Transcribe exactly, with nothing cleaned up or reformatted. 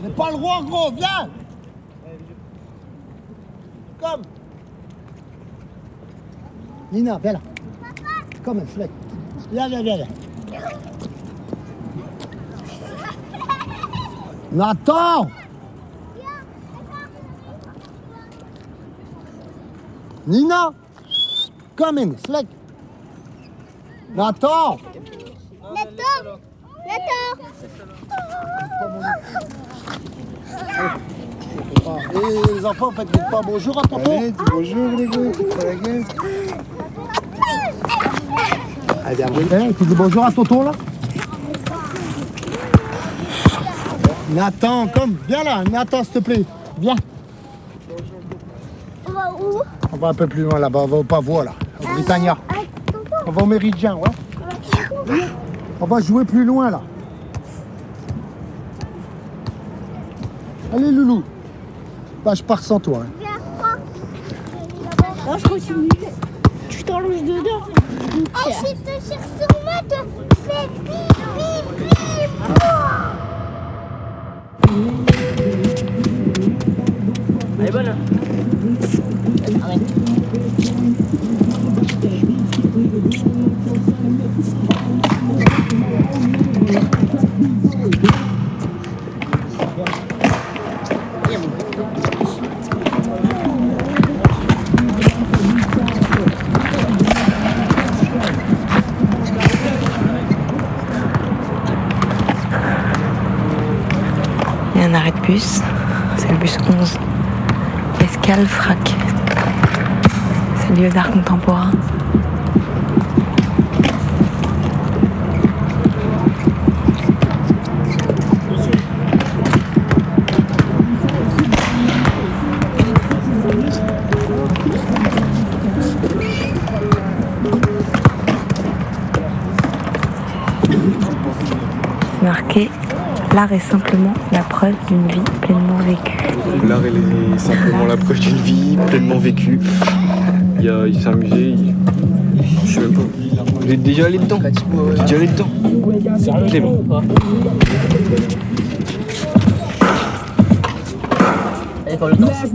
C'est pas le roi, gros, viens. Comme. Nina, viens là. Comme un flec. Viens, viens, viens, viens. Nathan! Nina! Come in, slack. Nathan! Nathan! Nathan! Et les enfants, faites pas bonjour à tonton. Allez, dis bonjour les gars, ça la gueule. Allez, viens, tu dis bonjour à tonton là. Nathan, comme, viens là, Nathan, s'il te plaît, viens. On va où? On va un peu plus loin là-bas, on va au Pavois là, au Britannia. On va au Méridien, ouais. On va jouer plus loin là. Allez Loulou. Bah je pars sans toi. Hein. Moi je continue. Tu t'allonges dedans. Oh, je te cherche sur moi, te fais bip bip bip. Elle est bonne hein. Ah ouais. Il y a un arrêt de bus, c'est le bus onze. Escale Frac. C'est le lieu d'art contemporain. C'est marqué « L'art est simplement la preuve d'une vie pleinement vécue ». L'art est simplement la preuve d'une vie pleinement vécue. Il y a, c'est un musée, il... je sais même pas. Vous êtes déjà allé dedans? Vous êtes déjà allé dedans? C'est bon. Allez, pour le danse.